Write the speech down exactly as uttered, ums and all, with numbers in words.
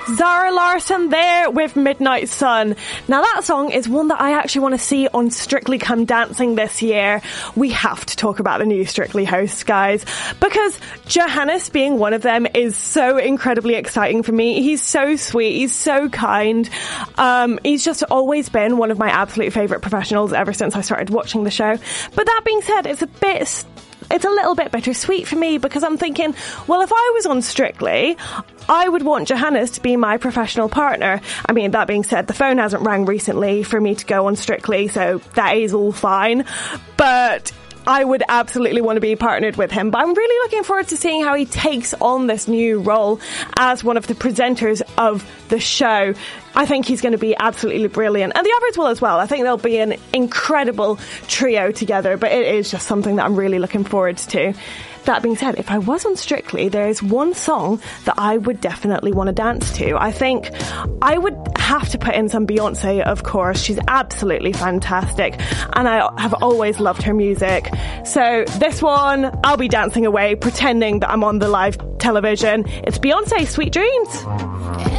Zara Larsson there with Midnight Sun. Now that song is one that I actually want to see on Strictly Come Dancing this year. We have to talk about the new Strictly hosts, guys, because Johannes being one of them is so incredibly exciting for me. He's so sweet. He's so kind. Um, he's just always been one of my absolute favourite professionals ever since I started watching the show. But that being said, it's a bit... It's a little bit bittersweet for me because I'm thinking, well, if I was on Strictly, I would want Johannes to be my professional partner. I mean, that being said, the phone hasn't rang recently for me to go on Strictly, so that is all fine. But I would absolutely want to be partnered with him. But I'm really looking forward to seeing how he takes on this new role as one of the presenters of the show. I think he's going to be absolutely brilliant. And the others will as well. I think they'll be an incredible trio together, but it is just something that I'm really looking forward to. That being said, if I was on Strictly, there is one song that I would definitely want to dance to. I think I would have to put in some Beyonce, of course. She's absolutely fantastic, and I have always loved her music. So this one, I'll be dancing away, pretending that I'm on the live television. It's Beyonce, Sweet Dreams.